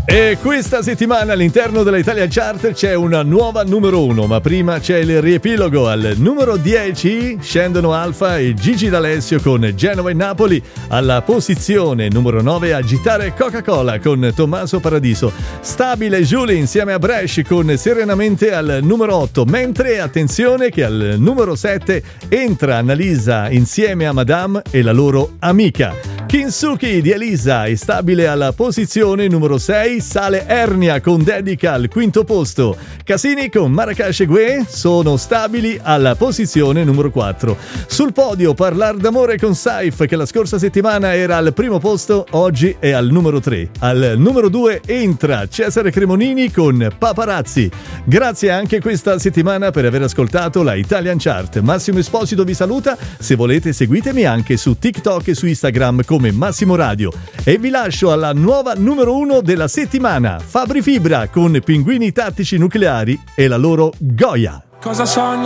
E questa settimana all'interno della Italia Chart c'è una nuova numero 1, ma prima c'è il riepilogo. Al numero 10 scendono Alfa e Gigi D'Alessio con Genova e Napoli. Alla posizione numero 9 Agitare Coca-Cola con Tommaso Paradiso. Stabile Julie insieme a Bresci con Serenamente al numero 8, mentre attenzione che al numero 7 entra Annalisa insieme a Madame e la loro amica. Kinsuki di Elisa è stabile alla posizione numero 6, sale Ernia con Dedica al quinto posto. Casini con Marracash e Gue sono stabili alla posizione numero 4. Sul podio Parlar d'amore con Saif, che la scorsa settimana era al primo posto, oggi è al numero 3. Al numero 2 entra Cesare Cremonini con Paparazzi. Grazie anche questa settimana per aver ascoltato la Italian Chart. Massimo Esposito vi saluta, se volete seguitemi anche su TikTok e su Instagram come Massimo Radio. E vi lascio alla nuova numero 1 della settimana, Fabri Fibra con Pinguini Tattici Nucleari e la loro Goya. Cosa sogni?